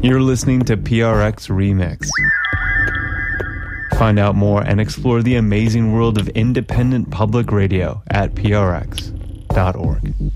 You're listening to PRX Remix. Find out more and explore the amazing world of independent public radio at prx.org.